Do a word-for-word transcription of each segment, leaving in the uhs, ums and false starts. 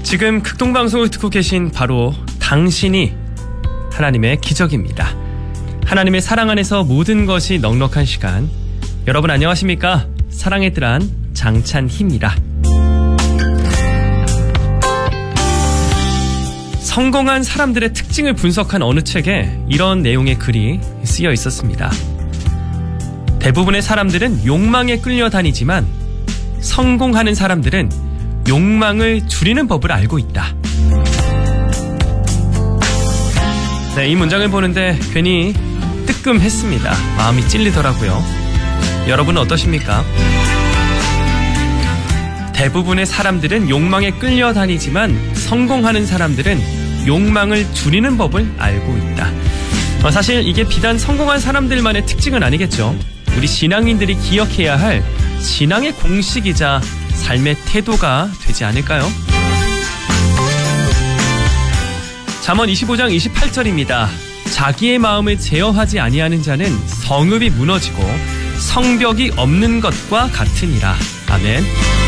지금 극동방송을 듣고 계신 바로 당신이 하나님의 기적입니다. 하나님의 사랑 안에서 모든 것이 넉넉한 시간. 여러분 안녕하십니까? 사랑의 뜰안 장찬희입니다. 성공한 사람들의 특징을 분석한 어느 책에 이런 내용의 글이 쓰여 있었습니다. 대부분의 사람들은 욕망에 끌려다니지만 성공하는 사람들은 욕망을 줄이는 법을 알고 있다. 네, 이 문장을 보는데 괜히 뜨끔했습니다. 마음이 찔리더라고요. 여러분은 어떠십니까? 대부분의 사람들은 욕망에 끌려다니지만 성공하는 사람들은 욕망을 줄이는 법을 알고 있다. 어, 사실 이게 비단 성공한 사람들만의 특징은 아니겠죠. 우리 신앙인들이 기억해야 할 신앙의 공식이자 삶의 태도가 되지 않을까요? 잠언 이십오 장 이십팔 절입니다. 자기의 마음을 제어하지 아니하는 자는 성읍이 무너지고 성벽이 없는 것과 같으니라. 아멘.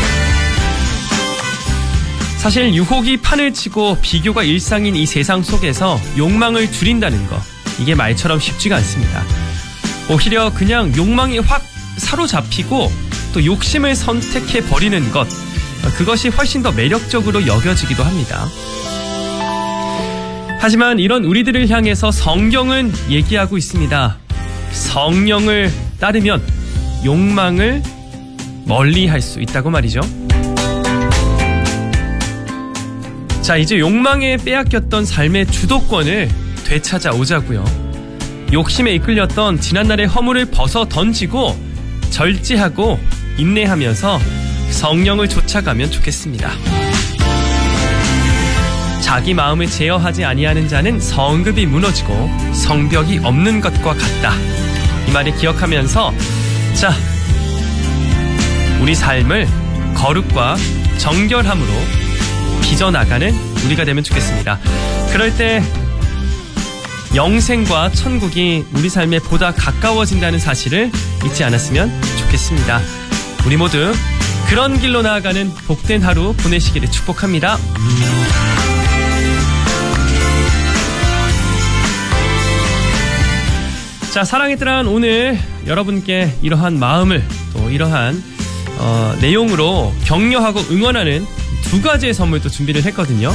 사실 유혹이 판을 치고 비교가 일상인 이 세상 속에서 욕망을 줄인다는 거, 이게 말처럼 쉽지가 않습니다. 오히려 그냥 욕망이 확 사로잡히고 또 욕심을 선택해 버리는 것, 그것이 훨씬 더 매력적으로 여겨지기도 합니다. 하지만 이런 우리들을 향해서 성경은 얘기하고 있습니다. 성령을 따르면 욕망을 멀리할 수 있다고 말이죠. 자, 이제 욕망에 빼앗겼던 삶의 주도권을 되찾아오자고요. 욕심에 이끌렸던 지난날의 허물을 벗어 던지고 절제하고 인내하면서 성령을 쫓아가면 좋겠습니다. 자기 마음을 제어하지 아니하는 자는 성읍이 무너지고 성벽이 없는 것과 같다. 이 말을 기억하면서 자, 우리 삶을 거룩과 정결함으로 빚어나가는 우리가 되면 좋겠습니다. 그럴 때 영생과 천국이 우리 삶에 보다 가까워진다는 사실을 잊지 않았으면 좋겠습니다. 우리 모두 그런 길로 나아가는 복된 하루 보내시기를 축복합니다. 자, 사랑의 뜰안 오늘 여러분께 이러한 마음을 또 이러한 어, 내용으로 격려하고 응원하는 두 가지의 선물도 준비를 했거든요.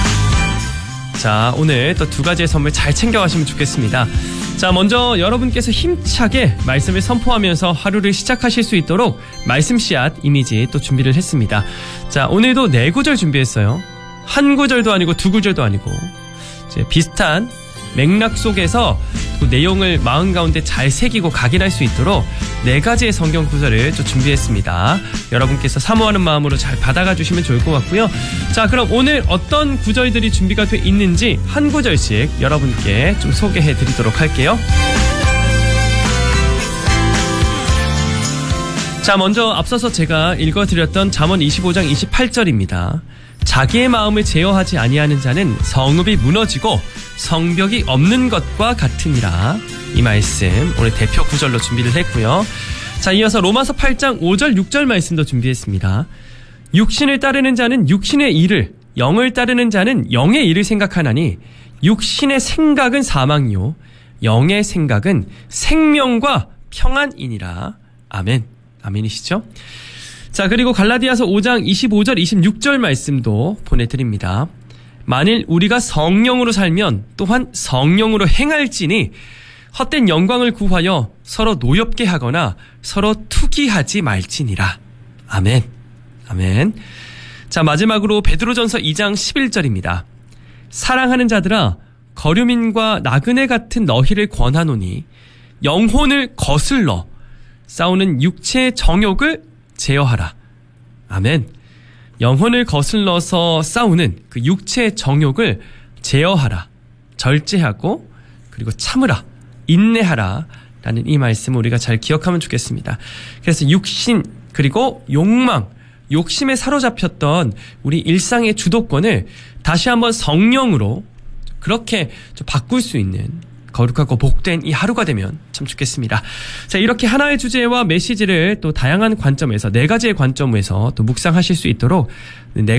자, 오늘 또 두 가지의 선물 잘 챙겨가시면 좋겠습니다. 자, 먼저 여러분께서 힘차게 말씀을 선포하면서 하루를 시작하실 수 있도록 말씀 씨앗 이미지 또 준비를 했습니다. 자, 오늘도 네 구절 준비했어요. 한 구절도 아니고 두 구절도 아니고 이제 비슷한 맥락 속에서 그 내용을 마음 가운데 잘 새기고 각인할 수 있도록 네 가지의 성경 구절을 좀 준비했습니다. 여러분께서 사모하는 마음으로 잘 받아가 주시면 좋을 것 같고요. 자, 그럼 오늘 어떤 구절들이 준비가 돼 있는지 한 구절씩 여러분께 좀 소개해 드리도록 할게요. 자, 먼저 앞서서 제가 읽어드렸던 잠언 이십오 장 이십팔 절입니다. 자기의 마음을 제어하지 아니하는 자는 성읍이 무너지고 성벽이 없는 것과 같으니라. 이 말씀 오늘 대표 구절로 준비를 했고요. 자, 이어서 로마서 팔 장 오 절 육 절 말씀도 준비했습니다. 육신을 따르는 자는 육신의 일을, 영을 따르는 자는 영의 일을 생각하나니 육신의 생각은 사망이요 영의 생각은 생명과 평안이니라. 아멘. 아멘이시죠? 자, 그리고 갈라디아서 오 장 이십오 절 이십육 절 말씀도 보내드립니다. 만일 우리가 성령으로 살면 또한 성령으로 행할지니 헛된 영광을 구하여 서로 노엽게 하거나 서로 투기하지 말지니라. 아멘. 아멘. 자, 마지막으로 베드로전서 이 장 십일 절입니다. 사랑하는 자들아, 거류민과 나그네 같은 너희를 권하노니 영혼을 거슬러 싸우는 육체의 정욕을 제어하라. 아멘. 영혼을 거슬러서 싸우는 그 육체의 정욕을 제어하라. 절제하고 그리고 참으라. 인내하라. 라는 이 말씀을 우리가 잘 기억하면 좋겠습니다. 그래서 육신 그리고 욕망, 욕심에 사로잡혔던 우리 일상의 주도권을 다시 한번 성령으로 그렇게 좀 바꿀 수 있는 거룩하고 복된 이 하루가 되면 참 좋겠습니다. 자, 이렇게 하나의 주제와 메시지를 또 다양한 관점에서 네 가지의 관점에서 또 묵상하실 수 있도록 네